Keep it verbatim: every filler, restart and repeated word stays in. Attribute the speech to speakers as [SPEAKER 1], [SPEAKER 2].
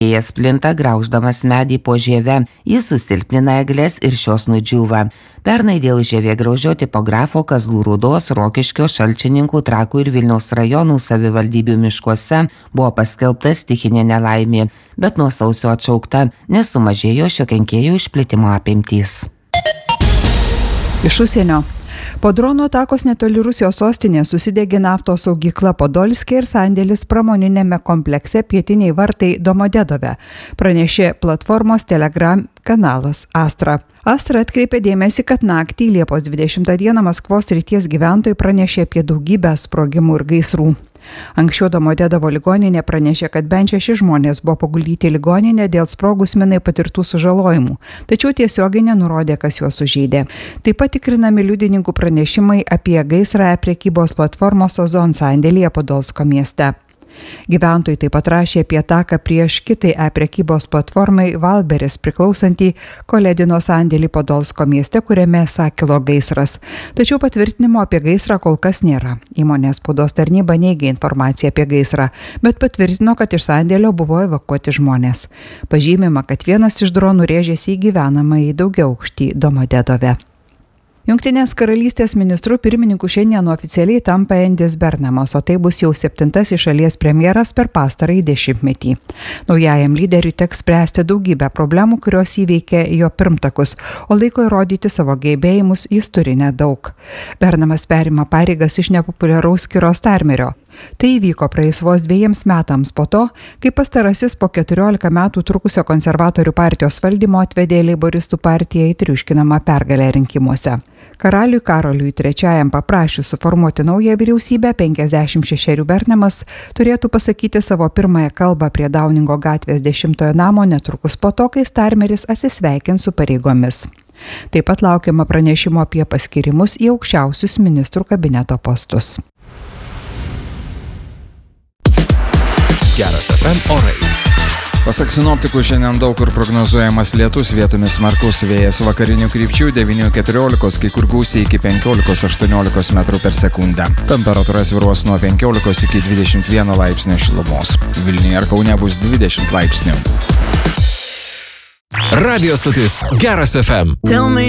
[SPEAKER 1] Vėjas plinta, grauždamas medį po žieve, jis susilpnina egles ir šios nudžiūva. Pernai dėl žievėgraužio tipografo Kazlų Rūdos, Rokiškio, Šalčininkų, Trakų ir Vilniaus rajonų savivaldybių miškuose buvo paskelbta stichinė nelaimė, bet nuo sausio atšaukta, nes sumažėjo šio kenkėjo išplitimo apimtys.
[SPEAKER 2] Iš užsienio. Po dronų atakos netoli Rusijos sostinės susidegė naftos saugykla Podolske ir sandėlis pramoninėme komplekse Pietiniai vartai Domodedove, pranešė platformos Telegram kanalas Astra. Astra atkreipė dėmesį, kad naktį Liepos dvidešimtą dieną Maskvos srities gyventojai pranešė apie daugybę sprogimų ir gaisrų. Anksčiau Domodedovo ligoninė pranešė, kad bent šeši žmonės buvo paguldyti į ligoninę dėl sprogus minai patirtų sužalojimų, tačiau tiesiogiai nenurodė, kas juos sužeidė. Taip pat tikrinami liudininkų pranešimai apie gaisrą prekybos platformos Ozon sandėlyje Podolsko mieste. Gyventojai taip pat rašė apie ataką prieš kitai e-prekybos platformai Valberis priklausantį Koledino sandėlį Podolsko mieste, kuriame sakilo gaisras. Tačiau patvirtinimo apie gaisrą kol kas nėra. Įmonės spaudos tarnyba neigė informaciją apie gaisrą, bet patvirtino, kad iš sandėlio buvo evakuoti žmonės. Pažymima, kad vienas iš dronų rėžėsi į gyvenamąjį daugiaaukštį Domodedove. Jungtinės karalystės ministrų pirmininku šiandien oficialiai tampa Endis Bernamas, o tai bus jau septintasis šalies premjeras per pastarąjį dešimtmetį. Naujajam lyderiui teks spręsti daugybę problemų, kurios įveikė jo pirmtakus, o laiko įrodyti savo gebėjimus jis turi nedaug. Bernamas perima pareigas iš nepopuliaraus Kiro Starmerio. Tai įvyko praėjus vos dviejiems metams po to, kai pastarasis po keturiolika metų trukusio konservatorių partijos valdymo atvedė Leiboristų partiją į triuškinamą pergalę rinkimuose. Karaliui Karoliui trečiajam paprašius suformuoti naują vyriausybę, penkiasdešimt šešerių Bernamas turėtų pasakyti savo pirmąją kalbą prie Dauningo gatvės dešimtojo namo netrukus po to, kai Starmeris atsisveikins su pareigomis. Taip pat laukiama pranešimo apie paskirimus į aukščiausius ministrų kabineto postus.
[SPEAKER 3] Geras F M orai. Pasak sinoptikų, šiandien daug kur prognozuojamas lietus, vietomis smarkus vėjas vakarinių krypčių devyni keturiolikos, kai kur gūsiai iki penkiolikos aštuoniolikos metrų per sekundę. Temperatūra svyruos nuo penkiolikos iki dvidešimt vieno laipsnio šilumos. Vilniuje ir Kaune bus dvidešimt laipsnių.
[SPEAKER 4] Radio stotis Geras F M.